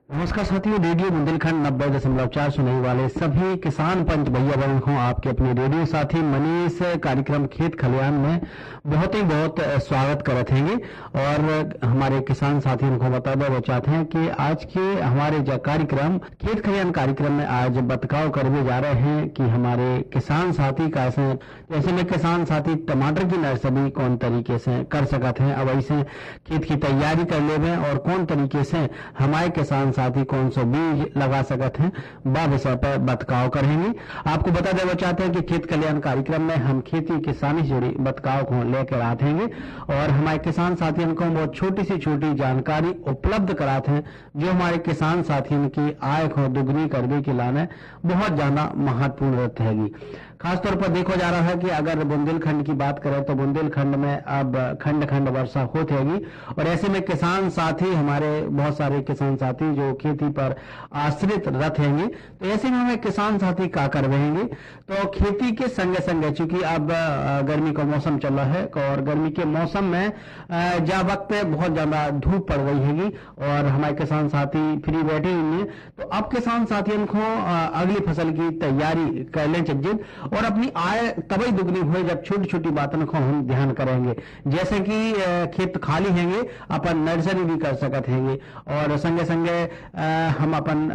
नमस्कार साथियों, रेडियो बुंदेलखंड 90.4 सुनने वाले सभी किसान पंच भैया बहन को आपके अपने रेडियो साथी मनीष कार्यक्रम खेत खलियान में बहुत ही बहुत स्वागत करते हैं। और हमारे किसान साथियों को बता देना चाहते हैं कि आज के हमारे जो कार्यक्रम खेत खलियान कार्यक्रम में आज बतकाव करने जा रहे हैं कि हमारे किसान साथी कैसे, जैसे में किसान साथी टमाटर की नर्सरी कौन तरीके से कर सकते हैं, अब ऐसे खेत की तैयारी कर ले और कौन तरीके से हमारे किसान साथी कौन सा बीज लगा सकते हैं, बा विषय पर बतकाव करेंगे। आपको बता देना चाहते हैं कि खेत कल्याण कार्यक्रम में हम खेती किसानी से जुड़ी बतकाव को लेकर आते हैं और हमारे किसान साथियों को बहुत छोटी से छोटी जानकारी उपलब्ध कराते हैं जो हमारे किसान साथियों की आय को दुगनी करने के लाने बहुत ज्यादा महत्वपूर्ण रहती है। खासतौर पर देखा जा रहा है कि अगर बुंदेलखंड की बात करें तो बुंदेलखंड में अब खंड खंड वर्षा होती है और ऐसे में किसान साथी, हमारे बहुत सारे किसान साथी जो खेती पर आश्रित रहेंगे, तो ऐसे में हमें किसान साथी क्या कर रहेंगे, तो खेती के संगे संगे चूंकि अब गर्मी का मौसम चल रहा है और गर्मी के मौसम में जहाँ वक्त बहुत ज्यादा धूप पड़ रही है और हमारे किसान साथी फ्री बैठे हुए हैं, तो अब किसान साथियों को अगली फसल की तैयारी कर लें चाहिए और अपनी आय तभी दुगनी हुए जब छोटी छोटी बातों को हम ध्यान करेंगे। जैसे कि खेत खाली हैंगे अपन नर्सरी भी कर सकते हैं और संगे संगे हम अपन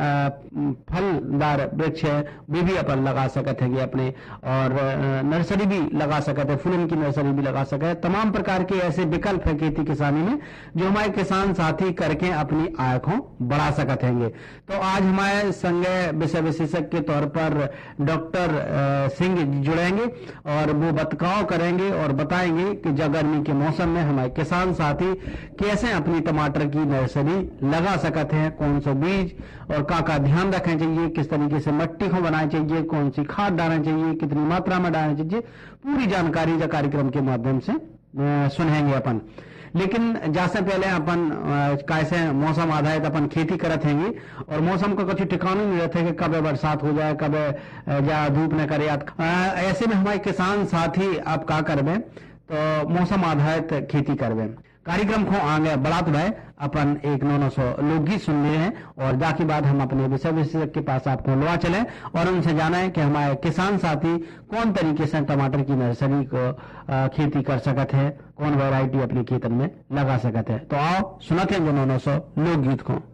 फलदार वृक्ष है वे भी अपन लगा सकते हैं अपने, और नर्सरी भी लगा सकते हैं, फूलन की नर्सरी भी लगा सकते हैं। तमाम प्रकार के ऐसे विकल्प है खेती किसानी में जो हमारे किसान साथी करके अपनी आय को बढ़ा सकते हैं। तो आज हमारे संगे विषय विशेषज्ञ के तौर पर डॉक्टर सिंह जुड़ेंगे और वो बतकाव करेंगे और बताएंगे कि जब गर्मी के मौसम में हमारे किसान साथी कैसे अपनी टमाटर की नर्सरी लगा सकते हैं, कौन सा बीज और का ध्यान रखना चाहिए, किस तरीके से मिट्टी को बनाना चाहिए, कौन सी खाद डालना चाहिए, कितनी मात्रा में डालना चाहिए, पूरी जानकारी जो कार्यक्रम के माध्यम से सुनेंगे अपन। लेकिन जैसे पहले अपन कैसे मौसम आधारित अपन खेती करते हैं और मौसम का कुछ ठिकाना नहीं रहता है कि कब बरसात हो जाए, कब या धूप न करे। ऐसे में हमारे किसान साथी आप क्या करबे, तो मौसम आधारित खेती करबे। कार्यक्रम को आगे बढ़ाते हुए अपन एक 900 लोकगीत सुन रहे हैं और जाके बाद हम अपने विषय विशेषज्ञ के पास आपको लवा चले और उनसे जाना है कि हमारे किसान साथी कौन तरीके से टमाटर की नर्सरी को खेती कर सकते हैं, कौन वैरायटी अपने खेतन में लगा सकते हैं। तो आओ सुनते हैं जो 900 लोकगीत को।